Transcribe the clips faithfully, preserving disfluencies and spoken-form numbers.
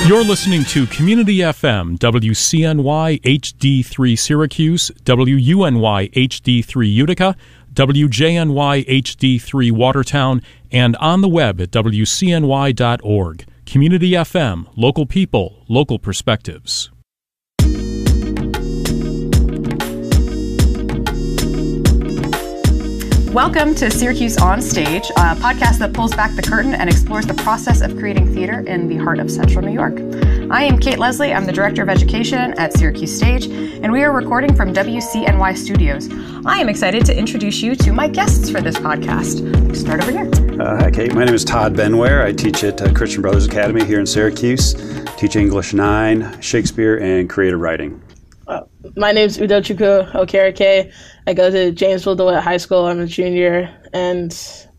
You're listening to Community F M, W C N Y H D three Syracuse, W U N Y H D three Utica, W J N Y H D three Watertown, and on the web at W C N Y dot org. Community F M, local people, local perspectives. Welcome to Syracuse On Stage, a podcast that pulls back the curtain and explores the process of creating theater in the heart of Central New York. I am Kate Leslie. I'm the Director of Education at Syracuse Stage, and we are recording from W C N Y Studios. I am excited to introduce you to my guests for this podcast. Let's start over here. Uh, hi, Kate. My name is Todd Benware. I teach at uh, Christian Brothers Academy here in Syracuse. Teach English nine, Shakespeare, and creative writing. Uh, my name is Udochukwu Okereke. I go to Jamesville DeWitt High School. I'm a junior, and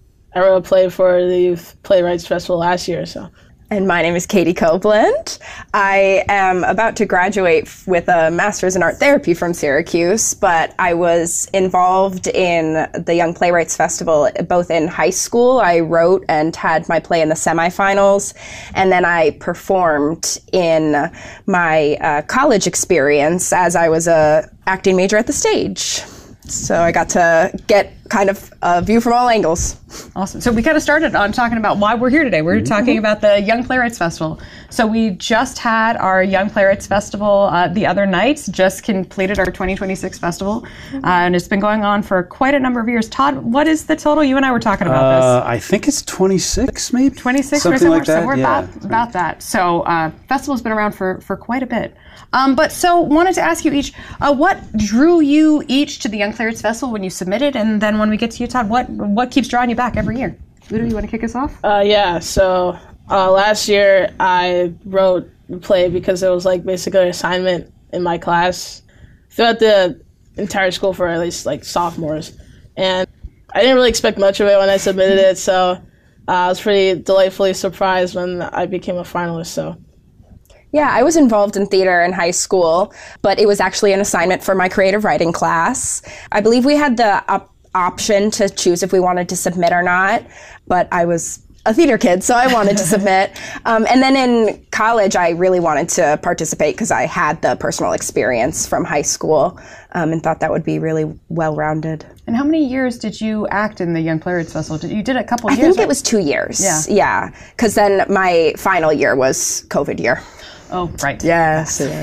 I wrote a play for the Youth Playwrights Festival last year. So. And my name is Katie Copeland. I am about to graduate with a master's in art therapy from Syracuse, but I was involved in the Young Playwrights Festival both in high school. I wrote and had my play in the semifinals, and then I performed in my uh, college experience as I was a acting major at the stage. So I got to get kind of a view from all angles. Awesome. So we kind of started on talking about why we're here today. We're mm-hmm. talking about the Young Playwrights Festival. So we just had our Young Playwrights Festival uh, the other night, just completed our twenty twenty-six festival, mm-hmm. uh, and it's been going on for quite a number of years. Todd, what is the total? You and I were talking about uh, this. I think it's twenty-six, maybe? twenty-six Something or somewhere. like that. So we're yeah. about, about that. So uh, festival's been around for, for quite a bit. Um, but so wanted to ask you each, uh, what drew you each to the Young Playwrights Festival when you submitted? And then when we get to you, Todd, what what keeps drawing you back every year? Udo, you want to kick us off? Uh, yeah, so uh, last year I wrote the play because it was like basically an assignment in my class throughout the entire school for at least like sophomores. And I didn't really expect much of it when I submitted it, so uh, I was pretty delightfully surprised when I became a finalist. So. Yeah, I was involved in theater in high school, but it was actually an assignment for my creative writing class. I believe we had the op- option to choose if we wanted to submit or not, but I was a theater kid, so I wanted to submit. Um, and then in college, I really wanted to participate because I had the personal experience from high school um, and thought that would be really well-rounded. And how many years did you act in the Young Playwrights Festival? Did, you did a couple of I years. I think right? It was two years. Yeah. Yeah, because then my final year was COVID year. Oh, right. Yes, it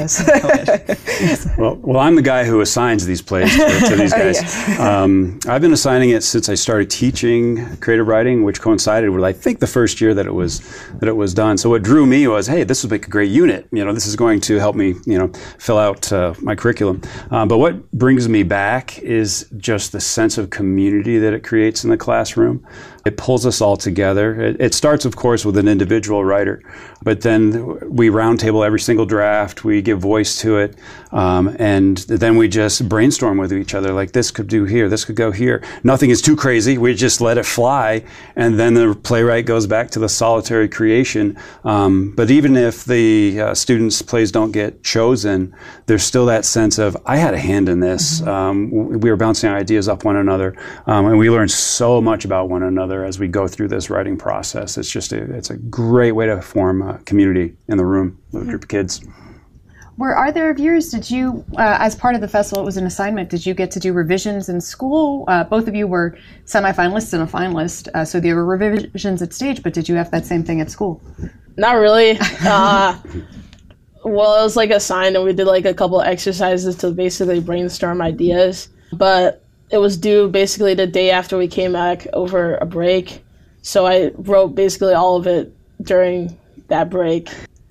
is. well, well, I'm the guy who assigns these plays to, to these guys. Oh, yes. um, I've been assigning it since I started teaching creative writing, which coincided with, I think, the first year that it was that it was done. So what drew me was, hey, this would make a great unit. You know, this is going to help me, you know, fill out uh, my curriculum. Um, but what brings me back is just the sense of community that it creates in the classroom. It pulls us all together. It, it starts, of course, with an individual writer, but then we roundtable every single draft. We give voice to it, um, and then we just brainstorm with each other. Like, this could do here, this could go here. Nothing is too crazy. We just let it fly, and then the playwright goes back to the solitary creation. Um, but even if the uh, students' plays don't get chosen, there's still that sense of, I had a hand in this. Mm-hmm. Um, we were bouncing ideas off one another, um, and we learned so much about one another as we go through this writing process. It's just a, it's a great way to form a community in the room with a group of kids. Were are there years, did you, uh, as part of the festival, it was an assignment, did you get to do revisions in school? Uh, both of you were semifinalists and a finalist, uh, so there were revisions at stage, but did you have that same thing at school? Not really. Uh, well, it was like assigned, and we did like a couple of exercises to basically brainstorm ideas, but it was due basically the day after we came back over a break. So I wrote basically all of it during that break.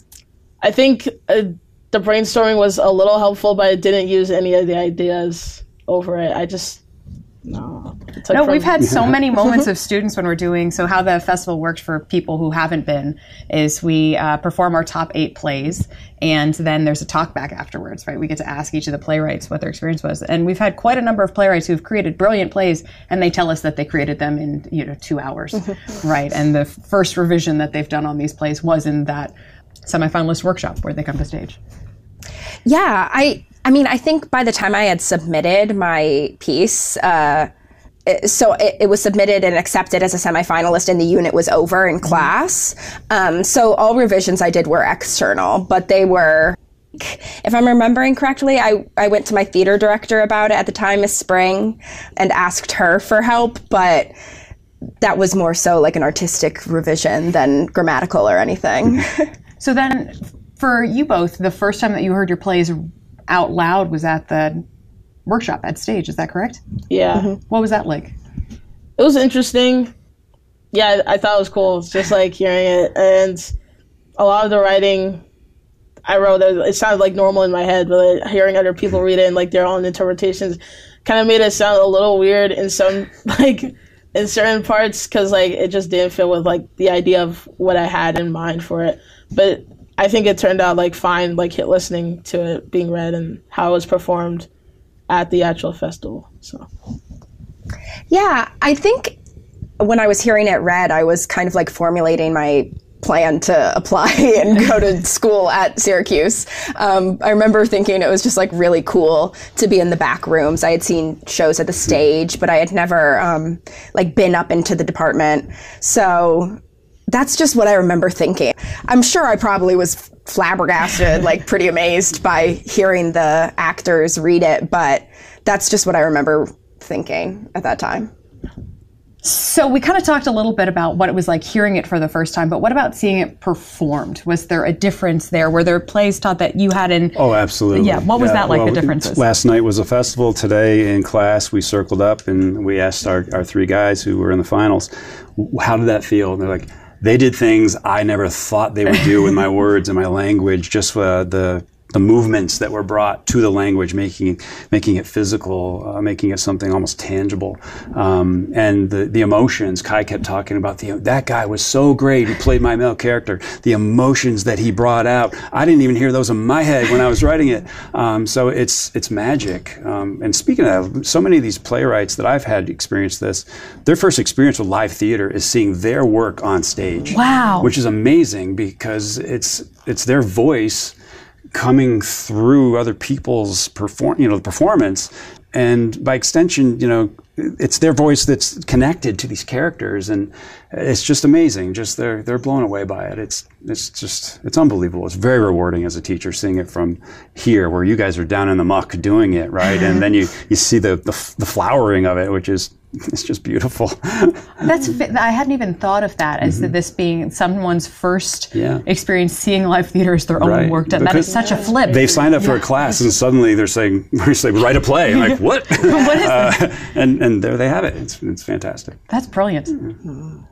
I think uh, the brainstorming was a little helpful, but I didn't use any of the ideas over it. I just, no. No, we've had so many moments of students when we're doing, so how the festival worked for people who haven't been is we uh, perform our top eight plays, and then there's a talk back afterwards, right? We get to ask each of the playwrights what their experience was. And we've had quite a number of playwrights who've created brilliant plays, and they tell us that they created them in, you know, two hours, right? And the first revision that they've done on these plays was in that semifinalist workshop where they come to stage. Yeah, I I mean, I think by the time I had submitted my piece, uh, it, so it, it was submitted and accepted as a semifinalist, and the unit was over in class. Um, so all revisions I did were external, but they were, if I'm remembering correctly, I, I went to my theater director about it at the time, Miss Spring, and asked her for help, but that was more so like an artistic revision than grammatical or anything. So then, for you both, the first time that you heard your plays out loud was at the workshop at Stage, is that correct? Yeah. Mm-hmm. What was that like? It was interesting. Yeah, I thought it was cool. It's just like hearing it. And a lot of the writing I wrote, it sounded like normal in my head, but hearing other people read it and like their own interpretations kind of made it sound a little weird in some, like, in certain parts, because like it just didn't fit with like the idea of what I had in mind for it. But I think it turned out like fine, like listening to it being read and how it was performed at the actual festival. So yeah, I think when I was hearing it read, I was kind of like formulating my plan to apply and go to school at Syracuse. Um, I remember thinking it was just like really cool to be in the back rooms. I had seen shows at the Stage, but I had never um, like been up into the department. So that's just what I remember thinking. I'm sure I probably was flabbergasted, like pretty amazed by hearing the actors read it, but that's just what I remember thinking at that time. So we kind of talked a little bit about what it was like hearing it for the first time, but what about seeing it performed? Was there a difference there? Were there plays taught that you had in... Oh, absolutely. Yeah, what was yeah, that like, well, the differences? Last night was a festival. Today in class, we circled up and we asked our, our three guys who were in the finals, how did that feel? And they're like, they did things I never thought they would do with my words and my language, just uh, the... the movements that were brought to the language, making making it physical, uh, making it something almost tangible, um, and the the emotions. Kai kept talking about the that guy was so great. He played my male character. The emotions that he brought out, I didn't even hear those in my head when I was writing it. Um, so it's it's magic. Um, and speaking of, so many of these playwrights that I've had experience this, their first experience with live theater is seeing their work on stage. Wow, which is amazing because it's it's their voice coming through other people's perform, you know, performance, and by extension, you know, it's their voice that's connected to these characters, and it's just amazing. Just they're they're blown away by it. It's it's just it's unbelievable. It's very rewarding as a teacher seeing it from here, where you guys are down in the muck doing it, right, and then you you see the the, the flowering of it, which is. It's just beautiful. That's I hadn't even thought of that as mm-hmm. this being someone's first yeah. experience seeing live theater as their right. own work done. That is such a flip. They've signed up for yeah. a class and suddenly they're saying, we're saying write a play. I'm like, what? What is uh, this? And and there they have it. It's it's fantastic. That's brilliant. Mm-hmm.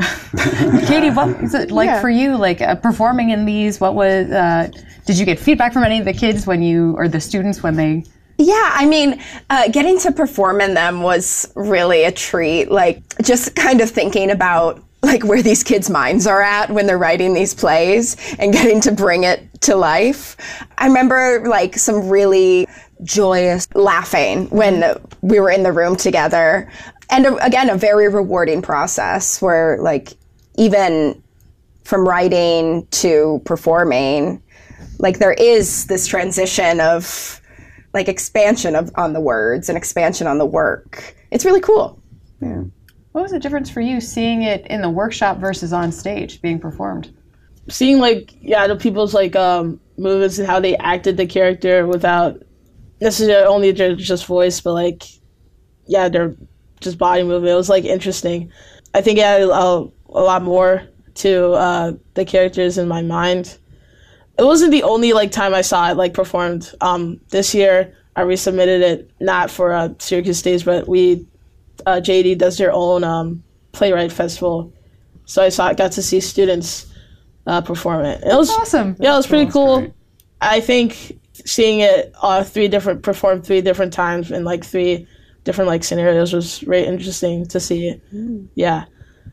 Katie, what is it like yeah. for you? Like uh, performing in these? What was? Uh, did you get feedback from any of the kids when you or the students when they? Yeah, I mean, uh, getting to perform in them was really a treat. Like, just kind of thinking about like where these kids' minds are at when they're writing these plays and getting to bring it to life. I remember like some really joyous laughing when we were in the room together. And uh, again, a very rewarding process where like even from writing to performing, like there is this transition of like expansion of on the words and expansion on the work. It's really cool. Yeah. What was the difference for you seeing it in the workshop versus on stage being performed? Seeing like yeah the people's like um, movements and how they acted the character without necessarily only their just voice, but like yeah their just body movement. It was like interesting. I think it added a, a lot more to uh, the characters in my mind. It wasn't the only like time I saw it like performed. Um, this year I resubmitted it not for a Syracuse Stage, but we uh, J D does their own um, playwright festival, so I saw got to see students uh, perform it. It was awesome. Yeah, it was pretty That's cool. Great. I think seeing it uh, three different performed three different times in like three different like scenarios was very interesting to see. Mm. Yeah.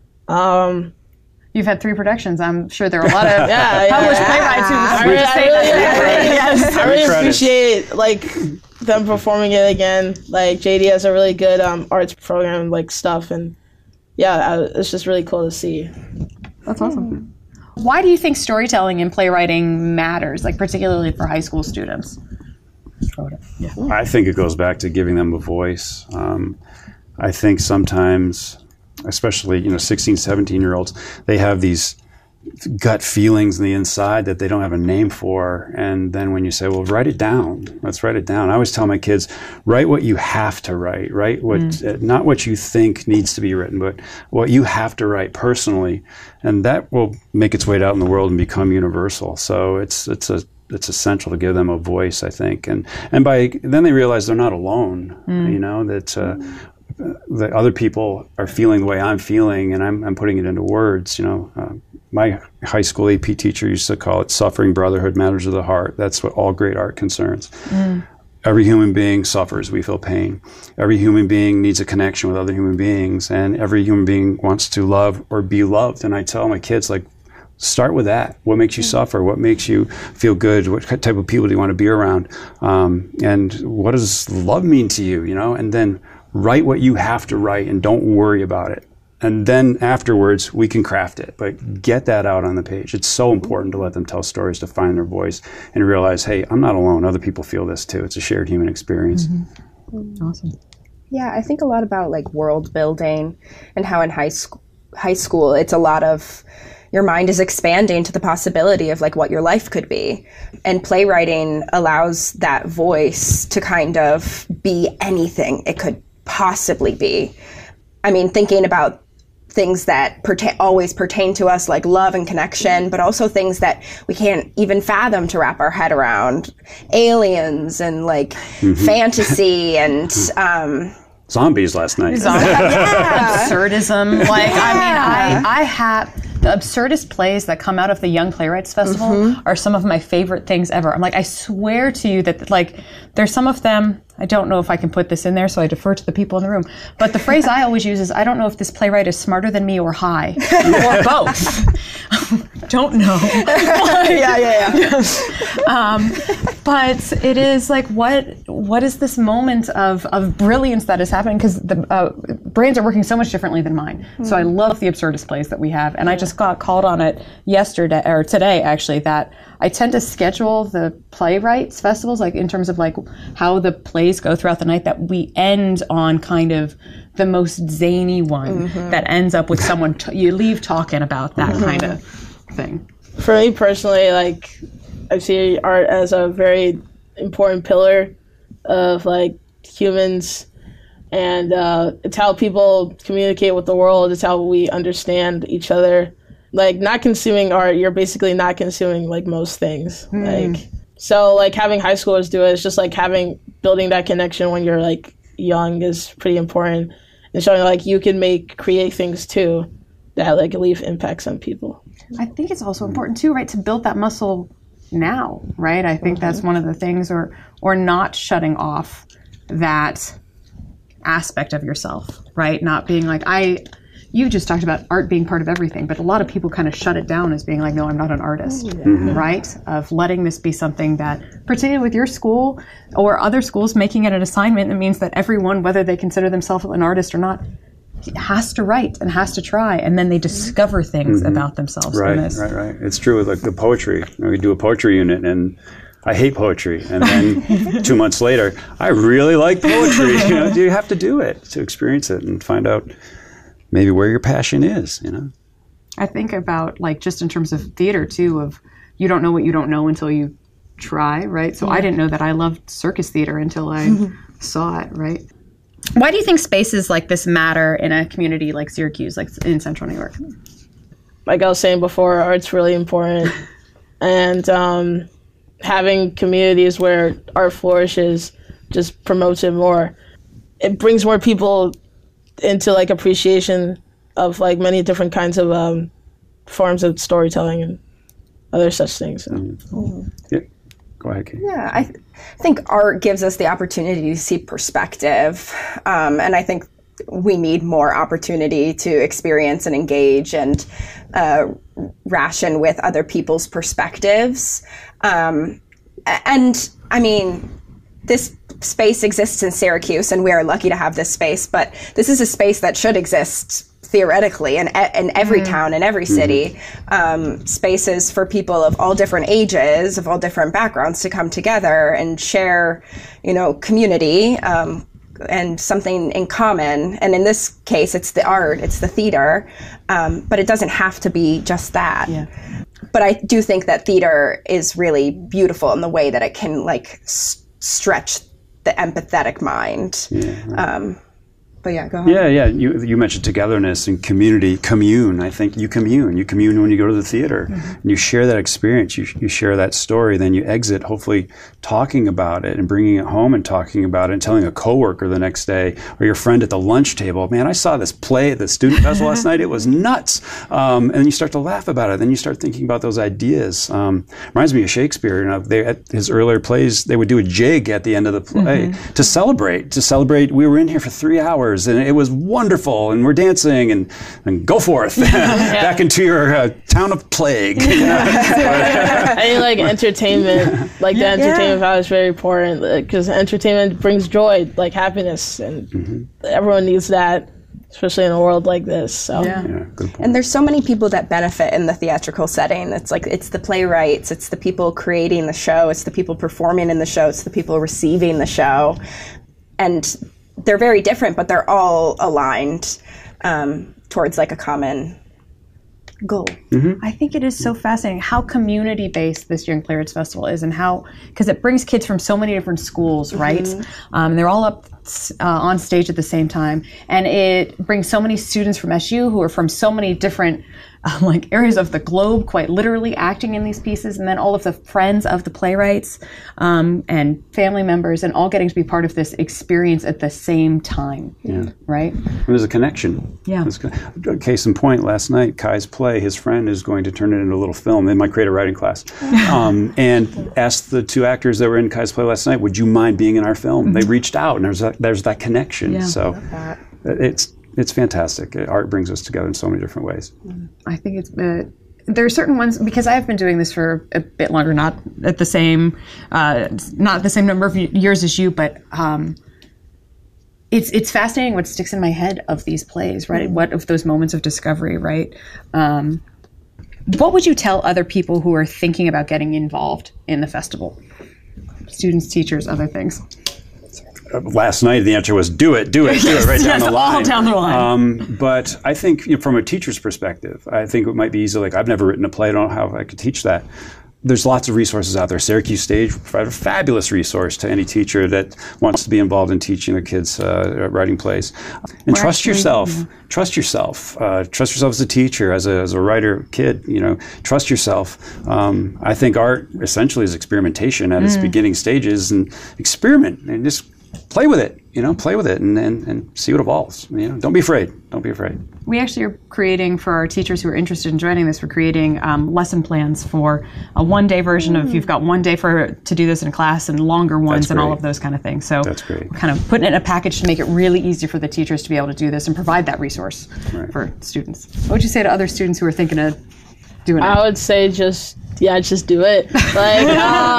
Um, You've had three productions. I'm sure there are a lot of yeah, published yeah. playwrights who I would really, say I really, that. yes. I really appreciate like them performing it again. Like J D has a really good um, arts program like stuff, and yeah, I, it's just really cool to see. That's awesome. Why do you think storytelling and playwriting matters, like particularly for high school students? Yeah. I think it goes back to giving them a voice. Um, I think sometimes, especially, you know, sixteen, seventeen year olds, they have these gut feelings on the inside that they don't have a name for. And then when you say, well, write it down, let's write it down. I always tell my kids, write what you have to write, write what, mm. uh, not what you think needs to be written, but what you have to write personally. And that will make its way out in the world and become universal. So it's, it's a, it's essential to give them a voice, I think. And, and by, then they realize they're not alone, mm. you know, that, uh, that other people are feeling the way I'm feeling, and I'm, I'm putting it into words, you know. Uh, my high school A P teacher used to call it suffering brotherhood, matters of the heart. That's what all great art concerns. Mm. Every human being suffers. We feel pain. Every human being needs a connection with other human beings, and every human being wants to love or be loved. And I tell my kids, like, start with that. What makes you suffer? What makes you feel good? What type of people do you want to be around? Um, and what does love mean to you, you know? And then write what you have to write and don't worry about it. And then afterwards, we can craft it. But get that out on the page. It's so important to let them tell stories, to find their voice, and realize, hey, I'm not alone. Other people feel this too. It's a shared human experience. Mm-hmm. Awesome. Yeah, I think a lot about like world building and how in high school, high school, it's a lot of your mind is expanding to the possibility of like what your life could be. And playwriting allows that voice to kind of be anything it could possibly be. I mean, thinking about things that pertain, always pertain to us, like love and connection, but also things that we can't even fathom to wrap our head around. Aliens and like mm-hmm. fantasy and... Um, Zombies last night. Zombies. Yeah. Absurdism. Like, yeah. I mean, I, I have... The absurdist plays that come out of the Young Playwrights Festival mm-hmm. are some of my favorite things ever. I'm like, I swear to you that, like, there's some of them, I don't know if I can put this in there, so I defer to the people in the room. But the phrase I always use is, I don't know if this playwright is smarter than me or high, or both. Don't know. yeah, yeah, yeah. um, but it is like, what what is this moment of, of brilliance that is happening? Because the uh, brains are working so much differently than mine. Mm-hmm. So I love the absurdist plays that we have. And yeah. I just got called on it yesterday, or today actually, that I tend to schedule the playwrights festivals, like in terms of like how the plays go throughout the night, that we end on kind of the most zany one mm-hmm. that ends up with someone, t- you leave talking about that mm-hmm. kind of thing. For me personally, like, I see art as a very important pillar of like humans, and uh, it's how people communicate with the world. It's how we understand each other. Like, not consuming art, you're basically not consuming like most things. Mm. Like, so like having high schoolers do it, it's just like having building that connection when you're like young is pretty important, and showing like you can make create things too that like leave impacts on people. I think it's also important too, right, to build that muscle now, right? I think mm-hmm. that's one of the things, or or not shutting off that aspect of yourself, right? Not being like, I, you just talked about art being part of everything, but a lot of people kind of shut it down as being like, no, I'm not an artist, mm-hmm. right? Of letting this be something that, particularly with your school or other schools, making it an assignment that means that everyone, whether they consider themselves an artist or not, has to write and has to try, and then they discover things mm-hmm. about themselves. Right, in this. right, right. It's true with like the poetry. You know, we do a poetry unit, and I hate poetry, and then two months later, I really like poetry. You know, you have to do it to experience it and find out maybe where your passion is. You know, I think about like just in terms of theater too. Of you don't know what you don't know until you try, right? So yeah. I didn't know that I loved circus theater until I saw it, right? Why do you think spaces like this matter in a community like Syracuse, like in Central New York? Like I was saying before, art's really important. And um, having communities where art flourishes just promotes it more. It brings more people into like appreciation of like many different kinds of um, forms of storytelling and other such things. So. Mm-hmm. Yeah. Go ahead, Kate. Yeah, I th- think art gives us the opportunity to see perspective. Um, and I think we need more opportunity to experience and engage and uh, ration with other people's perspectives. Um, and I mean, this space exists in Syracuse, and we are lucky to have this space, but this is a space that should exist theoretically in, in every mm-hmm. town, in every city, um, spaces for people of all different ages, of all different backgrounds to come together and share, you know, community, um, and something in common. And in this case, it's the art, it's the theater, um, but it doesn't have to be just that. Yeah. But I do think that theater is really beautiful in the way that it can like s- stretch the empathetic mind. Yeah, right. Um, but yeah, go ahead. Yeah, yeah. You, you mentioned togetherness and community, commune. I think you commune. You commune when you go to the theater. Mm-hmm. And you share that experience. You, you share that story. Then you exit, hopefully talking about it and bringing it home and talking about it and telling a coworker the next day or your friend at the lunch table, man, I saw this play at the student festival last night. It was nuts. Um, and then you start to laugh about it. Then you start thinking about those ideas. Um, reminds me of Shakespeare. You know, they, at his earlier plays, they would do a jig at the end of the play mm-hmm. to celebrate. To celebrate, we were in here for three hours. And it was wonderful, and we're dancing, and, and go forth back into your uh, town of plague. You know? I think like entertainment, like the yeah. entertainment value is very important because entertainment brings joy, like happiness, and mm-hmm. everyone needs that, especially in a world like this. So. Yeah. Yeah, good point. And there's so many people that benefit in the theatrical setting. It's like it's the playwrights, it's the people creating the show, it's the people performing in the show, it's the people receiving the show, and they're very different, but they're all aligned um, towards like a common goal. Mm-hmm. I think it is so fascinating how community-based this Young Playwrights Festival is, and how, because it brings kids from so many different schools, right? Mm-hmm. Um, they're all up uh, on stage at the same time, and it brings so many students from S U who are from so many different um, like areas of the globe, quite literally acting in these pieces, and then all of the friends of the playwrights um, and family members, and all getting to be part of this experience at the same time. Yeah. Right? There's a connection. Yeah. There's, case in point, last night, Kai's play, his friend is going to turn it into a little film in my creative writing class, um, and asked the two actors that were in Kai's play last night, would you mind being in our film? They reached out, and there's that, there's that connection. Yeah. So it's it's fantastic. Art brings us together in so many different ways. I think it's uh, there are certain ones, because I've been doing this for a bit longer, not at the same uh, not the same number of years as you, but um, it's it's fascinating what sticks in my head of these plays, right? What of those moments of discovery, right? Um, what would you tell other people who are thinking about getting involved in the festival? Students, teachers, other things. Last night, the answer was do it, do it, do it, right down yes, the line. all down the line. Um, but I think, you know, from a teacher's perspective, I think it might be easy. Like, I've never written a play. I don't know how I could teach that. There's lots of resources out there. Syracuse Stage provides a fabulous resource to any teacher that wants to be involved in teaching their kids uh, writing plays. And We're trust actually, yourself. yeah. Trust yourself. Uh, trust yourself as a teacher, as a, as a writer, kid. You know, trust yourself. Um, I think art essentially is experimentation at mm. its beginning stages, and experiment and just play with it. You know, play with it and, and, and see what evolves. You know, don't be afraid. Don't be afraid. We actually are creating, for our teachers who are interested in joining this, we're creating um, lesson plans for a one-day version mm. of, you've got one day for to do this in class, and longer ones and all of those kind of things. So that's great. We're kind of putting it in a package to make it really easy for the teachers to be able to do this and provide that resource right. for students. What would you say to other students who are thinking of doing it? I would say just, yeah, just do it. Like,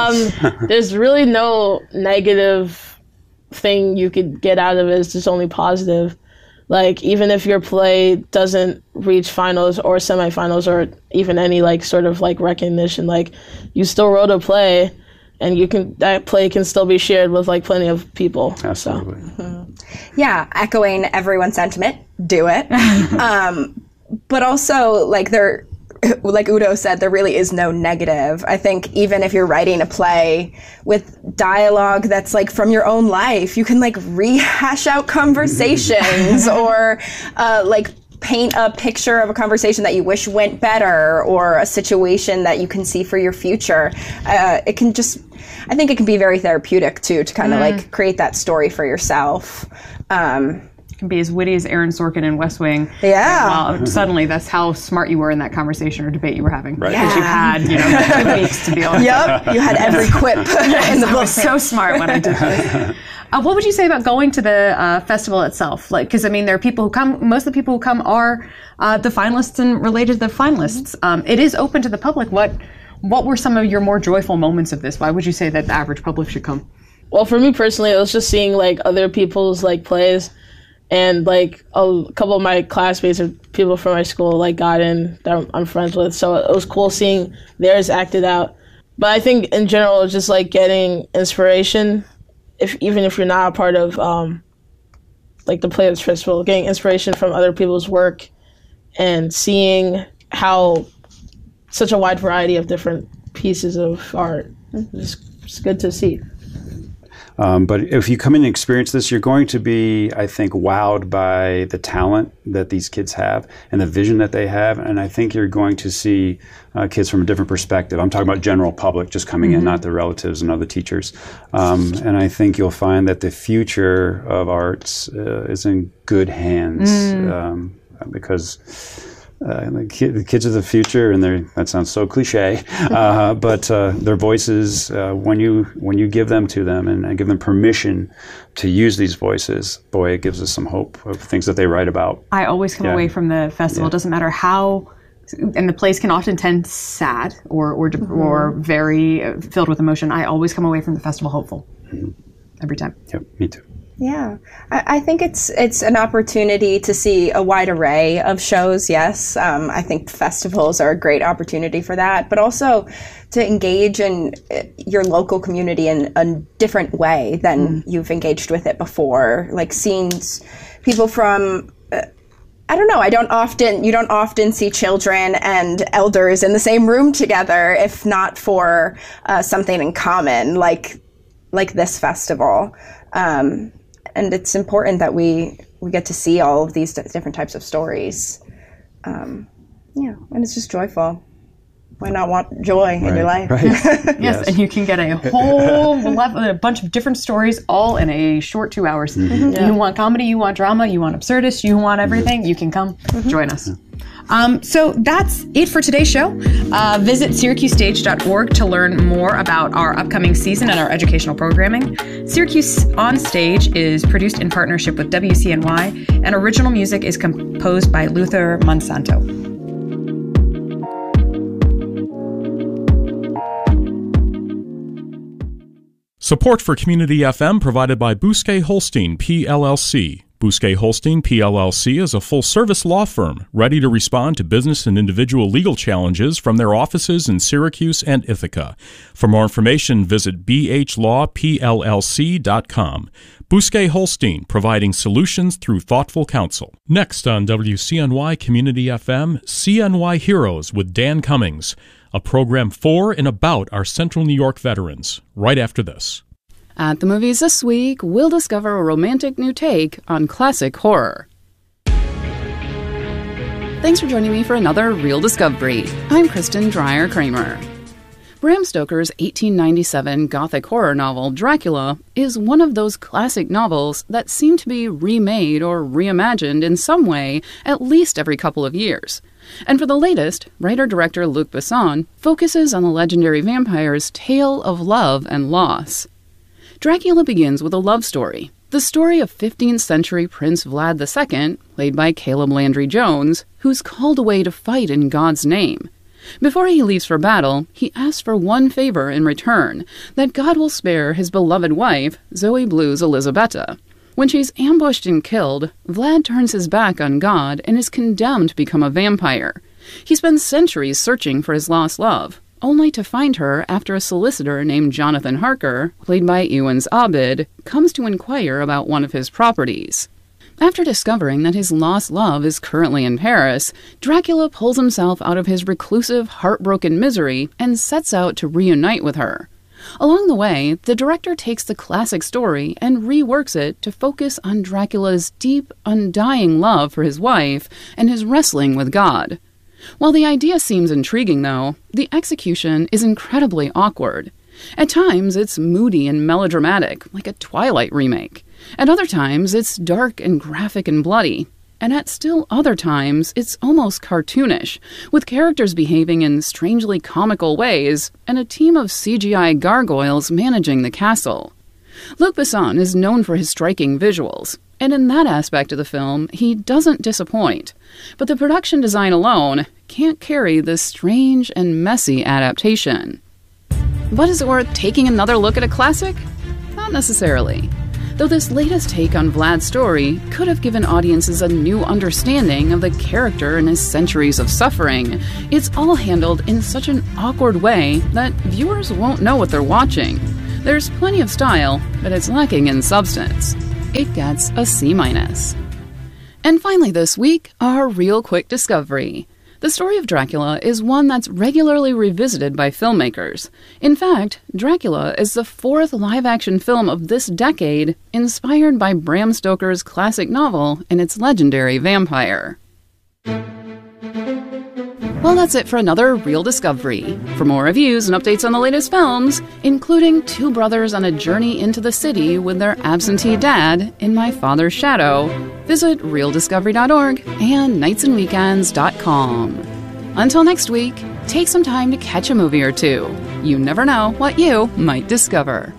um, there's really no negative thing you could get out of it. It's just only positive. Like, even if your play doesn't reach finals or semifinals or even any like sort of like recognition, like you still wrote a play, and you can that play can still be shared with like plenty of people. Absolutely. So. Mm-hmm. Yeah, echoing everyone's sentiment, do it. um, but also, like there, like Udo said, there really is no negative. I think even if you're writing a play with dialogue that's like from your own life, you can like rehash out conversations or uh, like paint a picture of a conversation that you wish went better, or a situation that you can see for your future. Uh, it can just, I think it can be very therapeutic too, to kind of mm. like create that story for yourself. Um, Can be as witty as Aaron Sorkin in West Wing. Yeah. Well, suddenly that's how smart you were in that conversation or debate you were having. Right. Because you had, you know, two weeks to be able to. Yep. You had every quip in the I book. was so smart when I did this. Uh, what would you say about going to the uh, festival itself? Like, because I mean, there are people who come. Most of the people who come are uh, the finalists and related to the finalists. Um, it is open to the public. What What were some of your more joyful moments of this? Why would you say that the average public should come? Well, for me personally, it was just seeing like other people's like plays. And, like, a couple of my classmates or people from my school, like, got in that I'm friends with. So it was cool seeing theirs acted out. But I think, in general, it's just, like, getting inspiration, if even if you're not a part of um, like the Playwrights Festival, getting inspiration from other people's work and seeing how such a wide variety of different pieces of art. It's, it's good to see. Um, but if you come in and experience this, you're going to be, I think, wowed by the talent that these kids have and the vision that they have. And I think you're going to see uh, kids from a different perspective. I'm talking about general public just coming mm-hmm. in, not the relatives and other teachers. Um, and I think you'll find that the future of arts uh, is in good hands mm. um, because Uh, the, ki- the kids of the future, and they're, that sounds so cliche, uh, but uh, their voices, uh, when you when you give them to them and, and give them permission to use these voices, boy, it gives us some hope of things that they write about. I always come yeah. away from the festival. Yeah. It doesn't matter how, and the plays can often tend sad or or, mm-hmm. or very filled with emotion. I always come away from the festival hopeful mm-hmm. every time. Yep, me too. Yeah, I, I think it's it's an opportunity to see a wide array of shows, yes. Um, I think festivals are a great opportunity for that, but also to engage in your local community in a different way than mm. you've engaged with it before. Like seeing people from, uh, I don't know, I don't often, you don't often see children and elders in the same room together, if not for uh, something in common, like like this festival. Um, And it's important that we, we get to see all of these different types of stories. Um, yeah, and it's just joyful. Why not want joy in right, your life? Right. yes, yes, and you can get a whole level, a bunch of different stories all in a short two hours. Mm-hmm. Yeah. You want comedy, you want drama, you want absurdist, you want everything, you can come mm-hmm. join us. Yeah. Um, so that's it for today's show. Uh, visit syracuse stage dot org to learn more about our upcoming season and our educational programming. Syracuse On Stage is produced in partnership with W C N Y, and original music is composed by Luther Monsanto. Support for Community F M provided by Bousquet Holstein, P L L C. Bousquet Holstein, P L L C is a full-service law firm ready to respond to business and individual legal challenges from their offices in Syracuse and Ithaca. For more information, visit b h law p l l c dot com. Bousquet Holstein, providing solutions through thoughtful counsel. Next on W C N Y Community F M, C N Y Heroes with Dan Cummings, a program for and about our Central New York veterans, right after this. At the movies this week, we'll discover a romantic new take on classic horror. Thanks for joining me for another Real Discovery. I'm Kristen Dreyer-Kramer. Bram Stoker's eighteen ninety-seven gothic horror novel Dracula is one of those classic novels that seem to be remade or reimagined in some way at least every couple of years. And for the latest, writer-director Luc Besson focuses on the legendary vampire's tale of love and loss. Dracula begins with a love story, the story of fifteenth century Prince Vlad the Second, played by Caleb Landry Jones, who's called away to fight in God's name. Before he leaves for battle, he asks for one favor in return, that God will spare his beloved wife, Zoe Blue's Elisabetta. When she's ambushed and killed, Vlad turns his back on God and is condemned to become a vampire. He spends centuries searching for his lost love, only to find her after a solicitor named Jonathan Harker, played by Ewan's Abid, comes to inquire about one of his properties. After discovering that his lost love is currently in Paris, Dracula pulls himself out of his reclusive, heartbroken misery and sets out to reunite with her. Along the way, the director takes the classic story and reworks it to focus on Dracula's deep, undying love for his wife and his wrestling with God. While the idea seems intriguing, though, the execution is incredibly awkward. At times, it's moody and melodramatic, like a Twilight remake. At other times, it's dark and graphic and bloody. And at still other times, it's almost cartoonish, with characters behaving in strangely comical ways and a team of C G I gargoyles managing the castle. Luc Besson is known for his striking visuals, and in that aspect of the film, he doesn't disappoint. But the production design alone can't carry this strange and messy adaptation. But is it worth taking another look at a classic? Not necessarily. Though this latest take on Vlad's story could have given audiences a new understanding of the character and his centuries of suffering, it's all handled in such an awkward way that viewers won't know what they're watching. There's plenty of style, but it's lacking in substance. it gets a C minus. And finally this week, our real quick discovery. The story of Dracula is one that's regularly revisited by filmmakers. In fact, Dracula is the fourth live-action film of this decade inspired by Bram Stoker's classic novel and its legendary vampire. Well, that's it for another Real Discovery. For more reviews and updates on the latest films, including two brothers on a journey into the city with their absentee dad in My Father's Shadow, visit real discovery dot org and nights and weekends dot com. Until next week, take some time to catch a movie or two. You never know what you might discover.